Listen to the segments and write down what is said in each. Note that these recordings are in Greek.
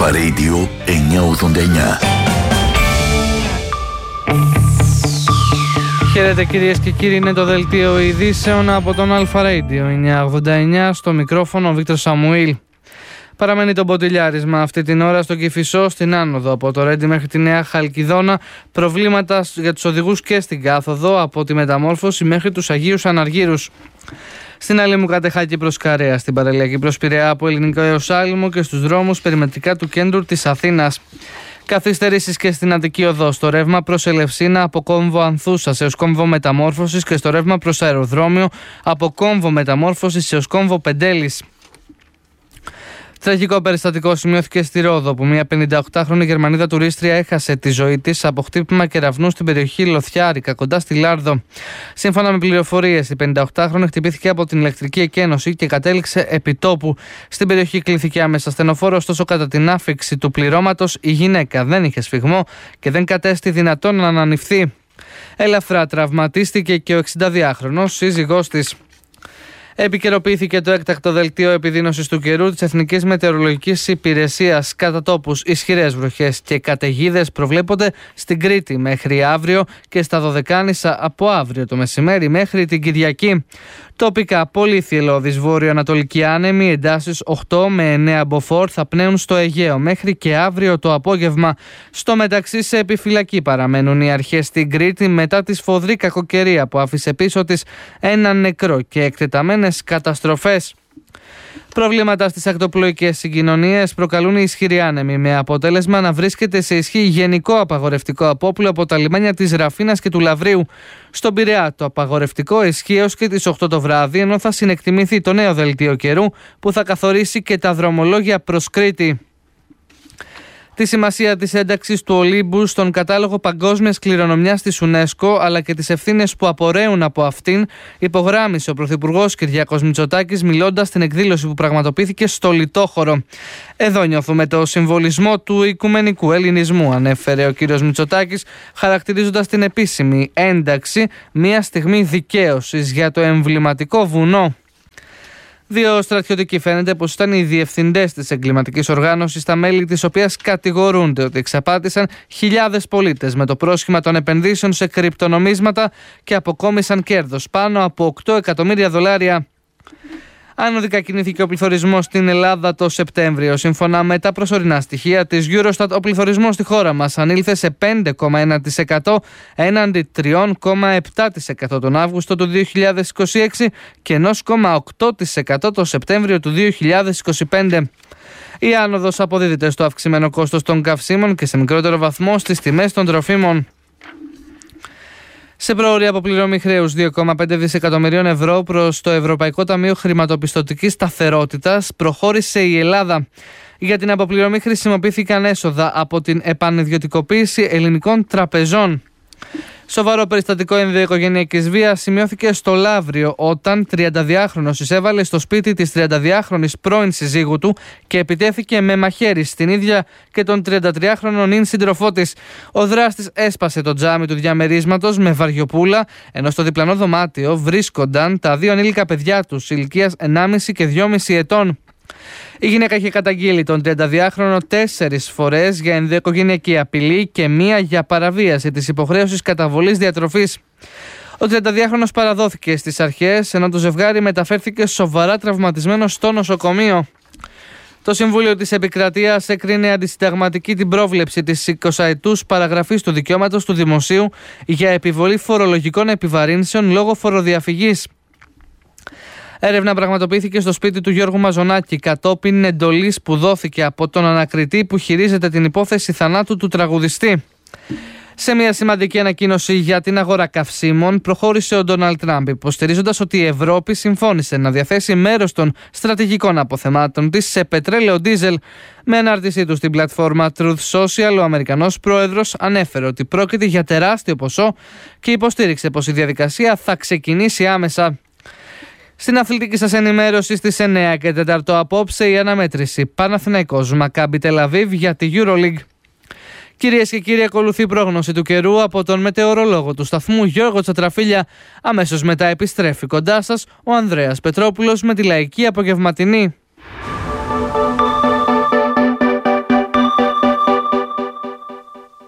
Αλφα Radio 989. Χαίρετε κυρίες και κύριοι, είναι το δελτίο ειδήσεων από τον Αλφα Radio 989, στο μικρόφωνο ο Βίκτορ Σαμουήλ. Παραμένει το μποτιλιάρισμα αυτή την ώρα στο Κηφισό, στην άνοδο από το Ρέντι μέχρι τη Νέα Χαλκιδόνα. Προβλήματα για τους οδηγούς και στην κάθοδο από τη Μεταμόρφωση μέχρι τους Αγίους Αναργύρους. Στην Αλήμου Κατεχάκη προς Καρέα, στην παραλιακή προς Πειραιά από Ελληνικό έως Άλυμο και στους δρόμους περιμετρικά του κέντρου της Αθήνας. Καθυστερήσεις και στην Αττική Οδό, στο ρεύμα προς Ελευσίνα από κόμβο Ανθούσας έως κόμβο Μεταμόρφωσης και στο ρεύμα προς αεροδρόμιο από κόμβο Μεταμόρφωσης έως κόμβο Πεντέλης. Τραγικό περιστατικό σημειώθηκε στη Ρόδο, όπου μια 58χρονη Γερμανίδα τουρίστρια έχασε τη ζωή της από χτύπημα κεραυνού στην περιοχή Λοθιάρικα, κοντά στη Λάρδο. Σύμφωνα με πληροφορίες, η 58χρονη χτυπήθηκε από την ηλεκτρική εκένωση και κατέληξε επιτόπου. Στην περιοχή κλήθηκε άμεσα ασθενοφόρο, ωστόσο κατά την άφιξη του πληρώματος η γυναίκα δεν είχε σφιγμό και δεν κατέστη δυνατόν να ανανυφθεί. Ελαφρά τραυματίστηκε και ο 62χρονος σύζυγός της. Επικαιροποιήθηκε το έκτακτο δελτίο επιδείνωσης του καιρού της Εθνικής Μετεωρολογικής Υπηρεσίας. Κατά τόπους ισχυρές βροχές και καταιγίδες προβλέπονται στην Κρήτη μέχρι αύριο και στα Δωδεκάνησα από αύριο το μεσημέρι μέχρι την Κυριακή. Τοπικά πολύ θυελλώδης βόρειο-ανατολική άνεμη, εντάσεις 8 με 9 μποφόρ θα πνέουν στο Αιγαίο μέχρι και αύριο το απόγευμα. Στο μεταξύ σε επιφυλακή παραμένουν οι αρχές στην Κρήτη μετά τη σφοδρή κακοκαιρία που άφησε πίσω της έναν νεκρό και εκτεταμένες καταστροφές. Προβλήματα στις ακτοπλοϊκές συγκοινωνίες προκαλούν οι ισχυροί άνεμοι, με αποτέλεσμα να βρίσκεται σε ισχύ γενικό απαγορευτικό απόπλου από τα λιμάνια της Ραφίνας και του Λαβρίου. Στον Πειραιά το απαγορευτικό ισχύει έως και τις 8 το βράδυ, ενώ θα συνεκτιμηθεί το νέο δελτίο καιρού που θα καθορίσει και τα δρομολόγια προς Κρήτη. Τη σημασία της ένταξης του Ολύμπου στον κατάλογο παγκόσμιας κληρονομιάς της UNESCO, αλλά και τις ευθύνες που απορρέουν από αυτήν, υπογράμμισε ο Πρωθυπουργός Κυριάκος Μητσοτάκης μιλώντας στην εκδήλωση που πραγματοποιήθηκε στο Λιτόχωρο. Εδώ νιώθουμε το συμβολισμό του οικουμενικού ελληνισμού, ανέφερε ο κ. Μητσοτάκης, χαρακτηρίζοντας την επίσημη ένταξη μια στιγμή δικαίωσης για το εμβληματικό βουνό. Δύο στρατιωτικοί φαίνεται πως ήταν οι διευθυντές της εγκληματικής οργάνωσης, τα μέλη της οποίας κατηγορούνται ότι εξαπάτησαν χιλιάδες πολίτες με το πρόσχημα των επενδύσεων σε κρυπτονομίσματα και αποκόμισαν κέρδος πάνω από $8 εκατομμύρια. Άνωδικα κινήθηκε ο πληθωρισμός στην Ελλάδα το Σεπτέμβριο. Σύμφωνα με τα προσωρινά στοιχεία της Eurostat, ο πληθωρισμός στη χώρα μας ανήλθε σε 5,1% έναντι 3,7% τον Αύγουστο του 2026 και 1,8% το Σεπτέμβριο του 2025. Η άνοδος αποδίδεται στο αυξημένο κόστος των καυσίμων και σε μικρότερο βαθμό στις τιμές των τροφίμων. Σε πρόωρη αποπληρωμή χρέους 2,5 δισεκατομμυρίων ευρώ προς το Ευρωπαϊκό Ταμείο Χρηματοπιστωτικής Σταθερότητας προχώρησε η Ελλάδα. Για την αποπληρωμή χρησιμοποιήθηκαν έσοδα από την επανιδιωτικοποίηση ελληνικών τραπεζών. Σοβαρό περιστατικό ενδοοικογενειακής βίας σημειώθηκε στο Λαύριο όταν 32χρονος εισέβαλε στο σπίτι της 32χρονης πρώην συζύγου του και επιτέθηκε με μαχαίρι στην ίδια και τον 33χρονο νυν σύντροφό της. Ο δράστης έσπασε το τζάμι του διαμερίσματος με βαριοπούλα, ενώ στο διπλανό δωμάτιο βρίσκονταν τα δύο ανήλικα παιδιά τους ηλικίας 1,5 και 2,5 ετών. Η γυναίκα είχε καταγγείλει τον 32χρονο 4 φορές για ενδοοικογενειακή απειλή και 1 για παραβίαση της υποχρέωσης καταβολής διατροφής. Ο 32χρονος παραδόθηκε στις αρχές, ενώ το ζευγάρι μεταφέρθηκε σοβαρά τραυματισμένο στο νοσοκομείο. Το Συμβούλιο της Επικρατείας έκρινε αντισυνταγματική την πρόβλεψη της 20ετούς παραγραφής του δικαιώματος του δημοσίου για επιβολή φορολογικών επιβαρύνσεων λόγω φοροδιαφυγής. Έρευνα πραγματοποιήθηκε στο σπίτι του Γιώργου Μαζονάκη κατόπιν εντολής που δόθηκε από τον ανακριτή που χειρίζεται την υπόθεση θανάτου του τραγουδιστή. Σε μια σημαντική ανακοίνωση για την αγορά καυσίμων, προχώρησε ο Ντόναλντ Τραμπ, υποστηρίζοντας ότι η Ευρώπη συμφώνησε να διαθέσει μέρος των στρατηγικών αποθεμάτων της σε πετρέλαιο ντίζελ. Με ανάρτησή του στην πλατφόρμα Truth Social, ο Αμερικανός πρόεδρος ανέφερε ότι πρόκειται για τεράστιο ποσό και υποστήριξε πως η διαδικασία θα ξεκινήσει άμεσα. Στην αθλητική σας ενημέρωση στις 9 και 4 απόψε η αναμέτρηση Παναθηναϊκός Μακάμπι Τελαβίβ για τη EuroLeague. Κυρίες και κύριοι, ακολουθεί η πρόγνωση του καιρού από τον μετεωρολόγο του σταθμού Γιώργο Τσατραφίλια. Αμέσως μετά επιστρέφει κοντά σας ο Ανδρέας Πετρόπουλος με τη λαϊκή απογευματινή.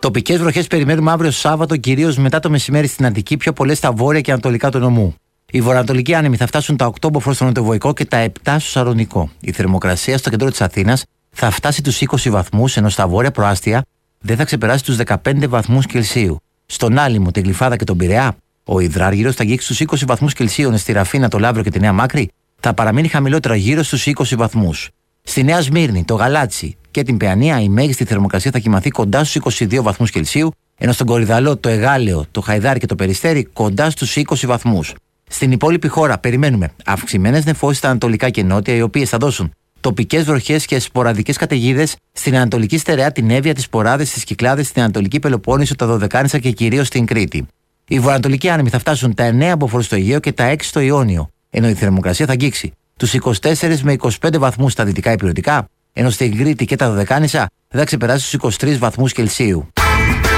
Τοπικές βροχές περιμένουμε αύριο Σάββατο, κυρίως μετά το μεσημέρι στην Αττική, πιο πολλές στα βόρεια και ανατολικά του νομού. Οι βορειοανατολικοί άνεμοι θα φτάσουν τα 8 μποφόρ στο νοτιοβοϊκό και τα 7 στο Σαλονικό. Η θερμοκρασία στο κέντρο της Αθήνας θα φτάσει τους 20 βαθμούς, ενώ στα βόρεια προάστια δεν θα ξεπεράσει τους 15 βαθμούς Κελσίου. Στον Άλυμο, την Γλυφάδα και τον Πειραιά, ο υδράργυρος θα αγγίξει στους 20 βαθμούς Κελσίου, στη Ραφίνα, το Λαύριο και τη Νέα Μάκρη θα παραμείνει χαμηλότερα γύρω στους 20 βαθμούς. Στη Νέα Σμύρνη, το Γαλάτσι και την Παιανία, η μέγιστη θερμοκρασία θα κοιμαθεί κοντά στους 22 βαθμούς Κελσίου, ενώ στον Κορυδαλό, το Εγάλεο, το Χαϊδάρι και το Περιστέρι κοντά στους 20 βαθμούς. Στην υπόλοιπη χώρα περιμένουμε αυξημένες νεφώσεις στα ανατολικά και νότια, οι οποίες θα δώσουν τοπικές βροχές και σποραδικές καταιγίδες στην Ανατολική Στερεά, την Εύβοια, τις Ποράδες, τις Κυκλάδες, στην Ανατολική Πελοπόννησο, τα Δωδεκάνησα και κυρίως στην Κρήτη. Οι βορειοανατολικοί άνεμοι θα φτάσουν τα 9 μποφόρ στο Αιγαίο και τα 6 στο Ιόνιο, ενώ η θερμοκρασία θα αγγίξει τους 24 με 25 βαθμούς στα δυτικά υπηρετικά, ενώ στην Κρήτη και τα Δωδεκάνησα δεν θα ξεπεράσει τους 23 βαθμούς Κελσίου.